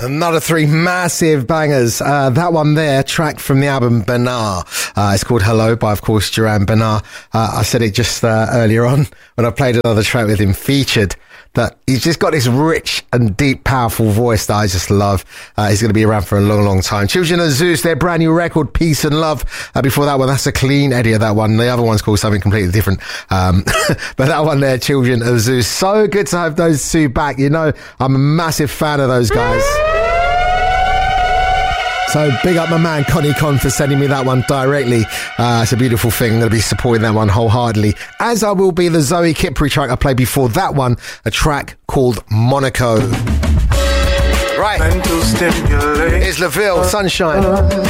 Another three massive bangers. That one there, track from the album Benar. It's called Hello by, of course, Duran Benar. I said it just earlier on when I played another track with him, Featured, that he's just got this rich and deep, powerful voice that I just love. He's going to be around for a long, long time. Children of Zeus, their brand new record, Peace and Love. Before that one, that's a clean edit of that one. The other one's called something completely different. But that one there, Children of Zeus. So good to have those two back. You know, I'm a massive fan of those guys. So big up my man Connie Con for sending me that one directly. It's a beautiful thing. I'm going to be supporting that one wholeheartedly, as I will be the Zoe Kipri track I played before that one, a track called Monaco. Right, here's LaVille, Sunshine.